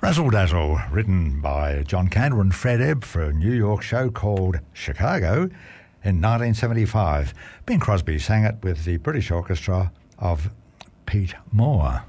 Razzle Dazzle, written by John Kander and Fred Ebb for a New York show called Chicago in 1975. Bing Crosby sang it with the British Orchestra of Pete Moore.